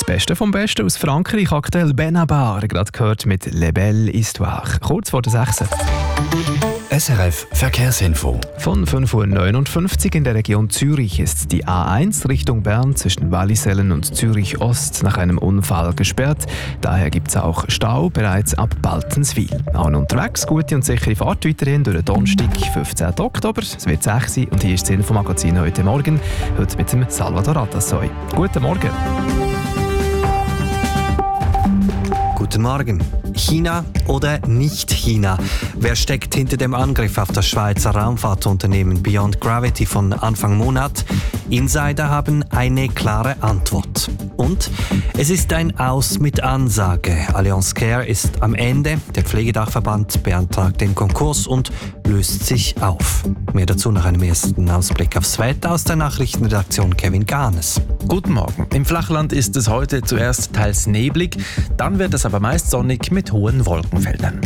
Beste vom Besten aus Frankreich, aktuell Benabar, gerade gehört mit «Le Belle Histoire». Kurz vor der 6. SRF Verkehrsinfo. Von 5:59 Uhr in der Region Zürich ist die A1 Richtung Bern zwischen Wallisellen und Zürich Ost nach einem Unfall gesperrt. Daher gibt es auch Stau bereits ab Baltenswil. Auch unterwegs gute und sichere Fahrt weiterhin durch den Donnerstag, 15. Oktober. Es wird 6 Uhr und hier ist das Infomagazin heute Morgen. Heute mit dem Salvador Atassoy. Guten Morgen. Guten Morgen. China oder nicht China? Wer steckt hinter dem Angriff auf das Schweizer Raumfahrtunternehmen Beyond Gravity von Anfang Monat? Insider haben eine klare Antwort. Und es ist ein Aus mit Ansage. Allianz Care ist am Ende. Der Pflegedachverband beantragt den Konkurs und löst sich auf. Mehr dazu nach einem ersten Ausblick aufs Wetter aus der Nachrichtenredaktion Kevin Garnes. Guten Morgen. Im Flachland ist es heute zuerst teils neblig, dann wird es aber meist sonnig mit hohen Wolkenfeldern.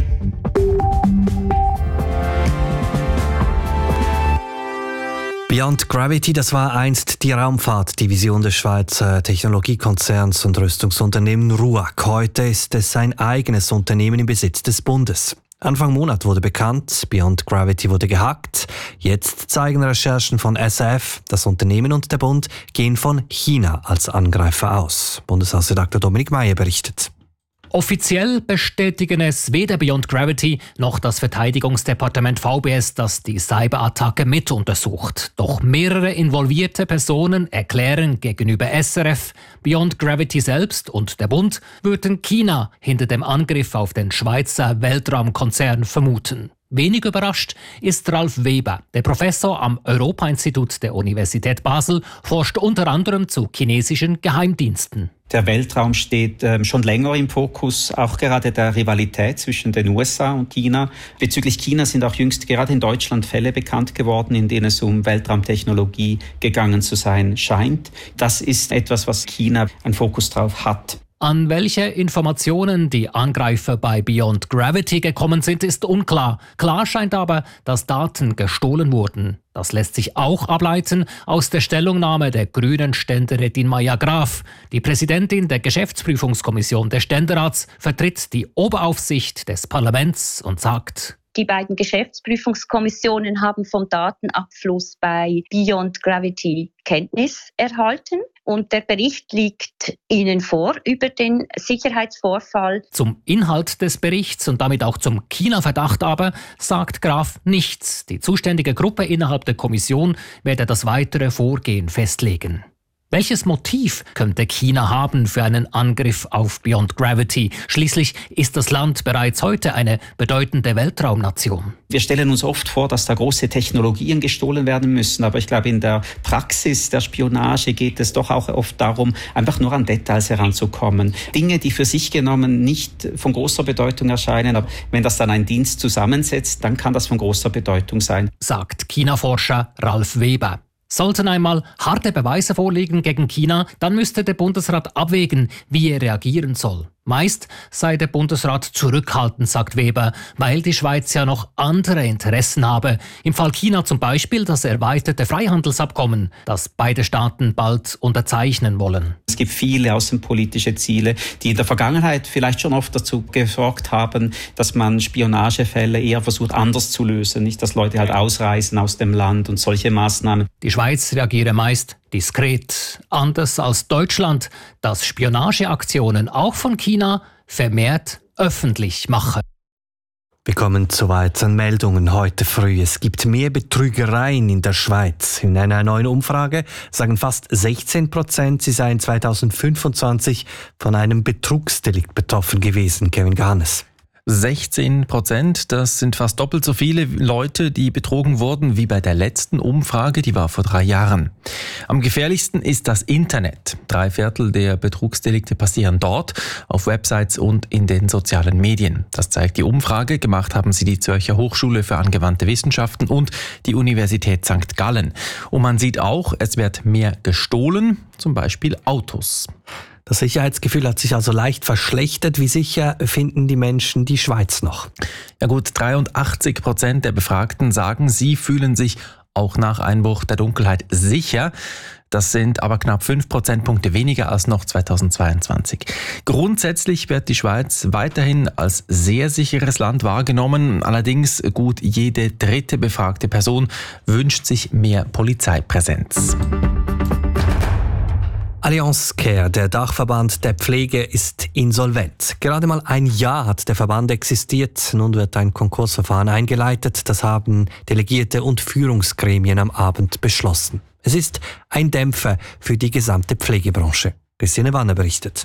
Beyond Gravity, das war einst die Raumfahrtdivision des Schweizer Technologiekonzerns und Rüstungsunternehmen RUAG. Heute ist es ein eigenes Unternehmen im Besitz des Bundes. Anfang Monat wurde bekannt, Beyond Gravity wurde gehackt. Jetzt zeigen Recherchen von SRF, das Unternehmen und der Bund gehen von China als Angreifer aus. Bundeshausredakteur Dominik Meyer berichtet. Offiziell bestätigen es weder Beyond Gravity noch das Verteidigungsdepartement VBS, das die Cyberattacke mit untersucht. Doch mehrere involvierte Personen erklären gegenüber SRF, Beyond Gravity selbst und der Bund würden China hinter dem Angriff auf den Schweizer Weltraumkonzern vermuten. Wenig überrascht ist Ralf Weber. Der Professor am Europa-Institut der Universität Basel forscht unter anderem zu chinesischen Geheimdiensten. Der Weltraum steht schon länger im Fokus, auch gerade der Rivalität zwischen den USA und China. Bezüglich China sind auch jüngst gerade in Deutschland Fälle bekannt geworden, in denen es um Weltraumtechnologie gegangen zu sein scheint. Das ist etwas, was China einen Fokus drauf hat. An welche Informationen die Angreifer bei Beyond Gravity gekommen sind, ist unklar. Klar scheint aber, dass Daten gestohlen wurden. Das lässt sich auch ableiten aus der Stellungnahme der grünen Ständerätin Maja Graf. Die Präsidentin der Geschäftsprüfungskommission des Ständerats vertritt die Oberaufsicht des Parlaments und sagt: Die beiden Geschäftsprüfungskommissionen haben vom Datenabfluss bei Beyond Gravity Kenntnis erhalten. Und der Bericht liegt Ihnen vor über den Sicherheitsvorfall. Zum Inhalt des Berichts und damit auch zum China-Verdacht aber sagt Graf nichts. Die zuständige Gruppe innerhalb der Kommission werde das weitere Vorgehen festlegen. Welches Motiv könnte China haben für einen Angriff auf Beyond Gravity? Schließlich ist das Land bereits heute eine bedeutende Weltraumnation. Wir stellen uns oft vor, dass da große Technologien gestohlen werden müssen. Aber ich glaube, in der Praxis der Spionage geht es doch auch oft darum, einfach nur an Details heranzukommen. Dinge, die für sich genommen nicht von großer Bedeutung erscheinen. Aber wenn das dann ein Dienst zusammensetzt, dann kann das von großer Bedeutung sein, sagt China-Forscher Ralf Weber. Sollten einmal harte Beweise vorliegen gegen China, dann müsste der Bundesrat abwägen, wie er reagieren soll. Meist sei der Bundesrat zurückhaltend, sagt Weber, weil die Schweiz ja noch andere Interessen habe. Im Fall China zum Beispiel das erweiterte Freihandelsabkommen, das beide Staaten bald unterzeichnen wollen. Es gibt viele außenpolitische Ziele, die in der Vergangenheit vielleicht schon oft dazu gesorgt haben, dass man Spionagefälle eher versucht anders zu lösen. Nicht, dass Leute halt ausreisen aus dem Land und solche Maßnahmen. Die Schweiz reagiere meist diskret, anders als Deutschland, das Spionageaktionen auch von China vermehrt öffentlich mache. Wir kommen zu weiteren Meldungen heute früh. Es gibt mehr Betrügereien in der Schweiz. In einer neuen Umfrage sagen fast 16%, sie seien 2025 von einem Betrugsdelikt betroffen gewesen. Kevin Garnes. 16%, das sind fast doppelt so viele Leute, die betrogen wurden wie bei der letzten Umfrage, die war vor 3 Jahren. Am gefährlichsten ist das Internet. 3/4 der Betrugsdelikte passieren dort, auf Websites und in den sozialen Medien. Das zeigt die Umfrage. Gemacht haben sie die Zürcher Hochschule für angewandte Wissenschaften und die Universität St. Gallen. Und man sieht auch, es wird mehr gestohlen, zum Beispiel Autos. Das Sicherheitsgefühl hat sich also leicht verschlechtert. Wie sicher finden die Menschen die Schweiz noch? Ja gut, 83% der Befragten sagen, sie fühlen sich auch nach Einbruch der Dunkelheit sicher. Das sind aber knapp 5 Prozentpunkte weniger als noch 2022. Grundsätzlich wird die Schweiz weiterhin als sehr sicheres Land wahrgenommen. Allerdings gut jede dritte befragte Person wünscht sich mehr Polizeipräsenz. Allianz Care, der Dachverband der Pflege, ist insolvent. Gerade mal ein Jahr hat der Verband existiert. Nun wird ein Konkursverfahren eingeleitet. Das haben Delegierte und Führungsgremien am Abend beschlossen. Es ist ein Dämpfer für die gesamte Pflegebranche. Christine Wanner berichtet.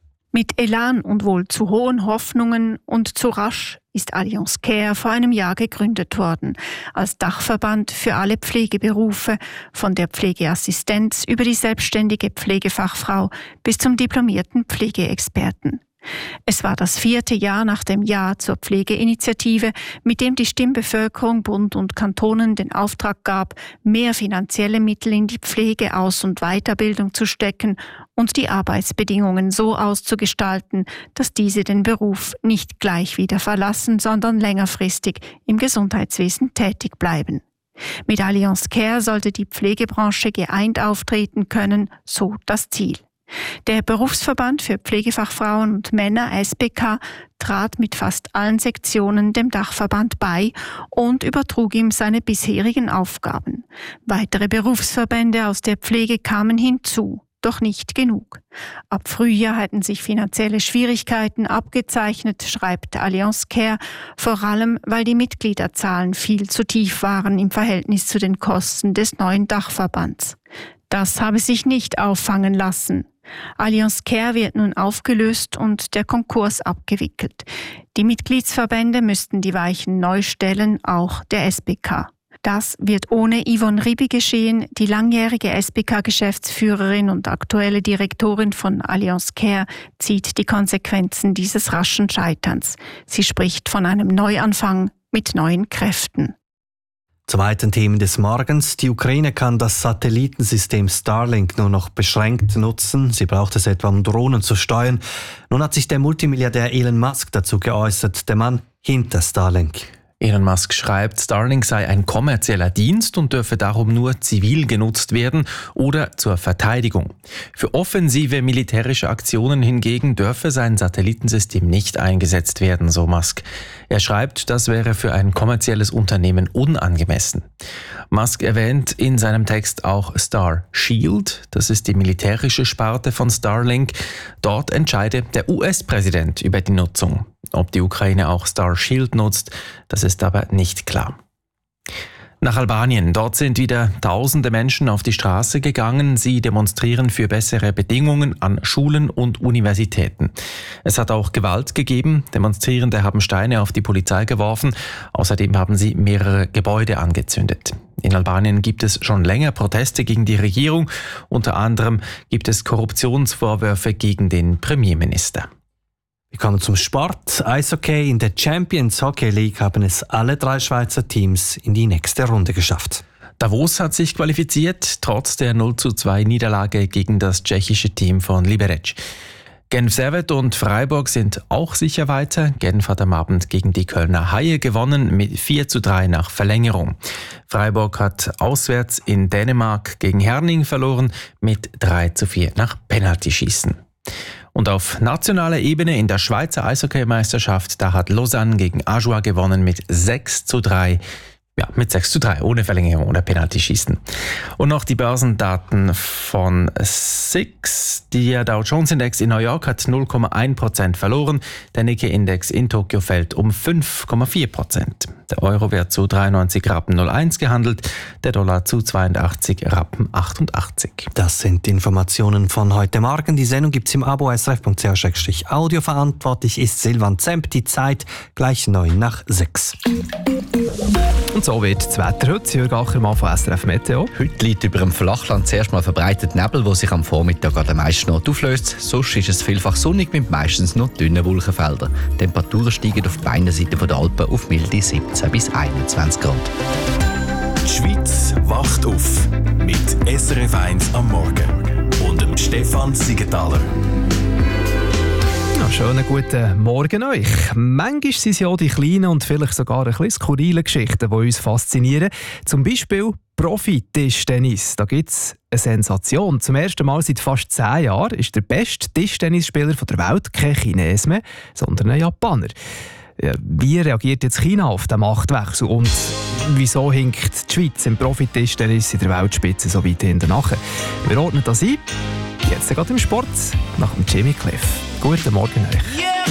Mit Elan und wohl zu hohen Hoffnungen und zu rasch ist Allianz Care vor einem Jahr gegründet worden, als Dachverband für alle Pflegeberufe, von der Pflegeassistenz über die selbstständige Pflegefachfrau bis zum diplomierten Pflegeexperten. Es war das 4. Jahr nach dem Ja zur Pflegeinitiative, mit dem die Stimmbevölkerung Bund und Kantonen den Auftrag gab, mehr finanzielle Mittel in die Pflege, Aus- und Weiterbildung zu stecken und die Arbeitsbedingungen so auszugestalten, dass diese den Beruf nicht gleich wieder verlassen, sondern längerfristig im Gesundheitswesen tätig bleiben. Mit Allianz Care sollte die Pflegebranche geeint auftreten können, so das Ziel. Der Berufsverband für Pflegefachfrauen und Männer SBK trat mit fast allen Sektionen dem Dachverband bei und übertrug ihm seine bisherigen Aufgaben. Weitere Berufsverbände aus der Pflege kamen hinzu, doch nicht genug. Ab Frühjahr hätten sich finanzielle Schwierigkeiten abgezeichnet, schreibt Allianz Care, vor allem weil die Mitgliederzahlen viel zu tief waren im Verhältnis zu den Kosten des neuen Dachverbands. Das habe sich nicht auffangen lassen. Allianz Care wird nun aufgelöst und der Konkurs abgewickelt. Die Mitgliedsverbände müssten die Weichen neu stellen, auch der SBK. Das wird ohne Yvonne Ribi geschehen. Die langjährige SBK-Geschäftsführerin und aktuelle Direktorin von Allianz Care zieht die Konsequenzen dieses raschen Scheiterns. Sie spricht von einem Neuanfang mit neuen Kräften. Zu weiteren Themen des Morgens. Die Ukraine kann das Satellitensystem Starlink nur noch beschränkt nutzen. Sie braucht es etwa, um Drohnen zu steuern. Nun hat sich der Multimilliardär Elon Musk dazu geäußert, der Mann hinter Starlink. Elon Musk schreibt, Starlink sei ein kommerzieller Dienst und dürfe darum nur zivil genutzt werden oder zur Verteidigung. Für offensive militärische Aktionen hingegen dürfe sein Satellitensystem nicht eingesetzt werden, so Musk. Er schreibt, das wäre für ein kommerzielles Unternehmen unangemessen. Musk erwähnt in seinem Text auch Star Shield, das ist die militärische Sparte von Starlink. Dort entscheide der US-Präsident über die Nutzung. Ob die Ukraine auch Star Shield nutzt, das ist aber nicht klar. Nach Albanien. Dort sind wieder tausende Menschen auf die Straße gegangen. Sie demonstrieren für bessere Bedingungen an Schulen und Universitäten. Es hat auch Gewalt gegeben. Demonstrierende haben Steine auf die Polizei geworfen. Außerdem haben sie mehrere Gebäude angezündet. In Albanien gibt es schon länger Proteste gegen die Regierung. Unter anderem gibt es Korruptionsvorwürfe gegen den Premierminister. Wir kommen zum Sport. Eishockey. In der Champions Hockey League haben es alle 3 Schweizer Teams in die nächste Runde geschafft. Davos hat sich qualifiziert, trotz der 0:2 Niederlage gegen das tschechische Team von Liberec. Genf Servette und Freiburg sind auch sicher weiter. Genf hat am Abend gegen die Kölner Haie gewonnen mit 4:3 nach Verlängerung. Freiburg hat auswärts in Dänemark gegen Herning verloren mit 3:4 nach Penaltyschießen. Und auf nationaler Ebene in der Schweizer Eishockeymeisterschaft, da hat Lausanne gegen Ajoie gewonnen mit 6:3. Ja, mit 6:3, ohne Verlängerung oder Penaltyschießen. Und noch die Börsendaten von SIX. Der Dow Jones Index in New York hat 0,1% verloren. Der Nikkei-Index in Tokio fällt um 5,4%. Der Euro wird zu 93,01 Rappen gehandelt, der Dollar zu 82,88 Rappen. Das sind die Informationen von heute Morgen. Die Sendung gibt es im Abo srf.ch/audio. Verantwortlich ist Silvan Zemp. Die Zeit gleich 6:09. Und so wird das Wetter heute. Jörg Achermann von SRF Meteo. Heute liegt über dem Flachland zuerst mal verbreitet Nebel, der sich am Vormittag an der meisten Orten auflöst. Sonst ist es vielfach sonnig mit meistens nur dünnen Wolkenfeldern. Die Temperaturen steigen auf beiden Seiten der Alpen auf milde 17 bis 21 Grad. Die Schweiz wacht auf mit SRF 1 am Morgen und dem Stefan Siegenthaler. Ja, schönen guten Morgen euch. Manchmal sind es ja auch die kleinen und vielleicht sogar ein bisschen skurrilen Geschichten, die uns faszinieren. Zum Beispiel Profi-Tischtennis. Da gibt es eine Sensation. Zum ersten Mal seit fast 10 Jahren ist der beste Tischtennisspieler der Welt kein Chines mehr, sondern ein Japaner. Ja, wie reagiert jetzt China auf den Machtwechsel und wieso hinkt die Schweiz im Profi-Tischtennis in der Weltspitze so weit hinten nachher? Wir ordnen das ein. Jetzt gerade im Sport nach dem Jimmy Cliff. Guten Morgen euch.